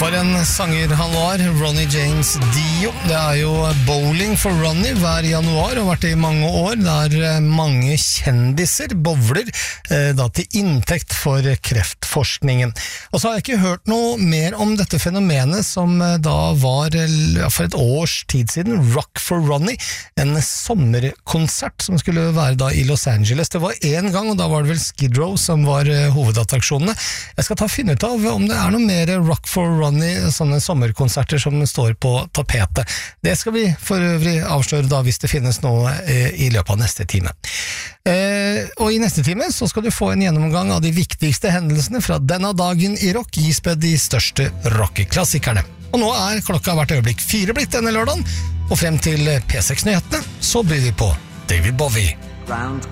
For en sanger han var, Ronny James Dio. Det jo bowling for Ronny hver januar, og vært det i mange år, der mange kjendiser bowler da til inntekt for kreftforskningen. Og så har jeg ikke hørt noe mer om dette fenomenet som da var for et års tid siden, Rock for Ronny, en sommerkonsert som skulle være da i Los Angeles. Det var en gang, og da var det vel Skid Row som var hovedattraksjonene. Jeg skal finne ut av om det noe mer Rock for Ronny, sånne sommerkonserter som står på tapetet. Det skal vi for øvrig avsløre da hvis det finnes noe i løpet av neste time. Og i neste time så skal du få en gjennomgang av de viktigste hendelsene fra denne dagen i rock, ispedd de største rockeklassikerne. Og nå klokka hvert øyeblikk 4 blitt denne lørdagen, og frem til P6-nyhetene så blir vi på David Bowie. Round